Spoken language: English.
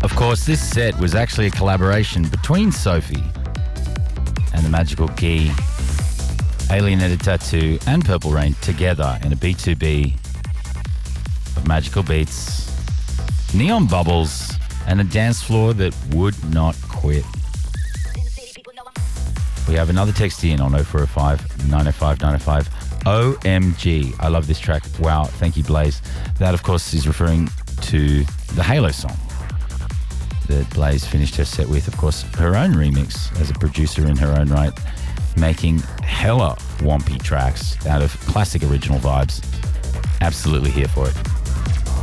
Of course, this set was actually a collaboration between Sophie and the Magical Key, Alienated Tattoo and Purple Rain together in a B2B of magical beats, neon bubbles, and a dance floor that would not quit. We have another text in on 0405 905 905. OMG. I love this track. Wow. Thank you, Blaze. That, of course, is referring to the Halo song that Blaze finished her set with. Of course, her own remix as a producer in her own right, making hella wompy tracks out of classic original vibes. Absolutely here for it.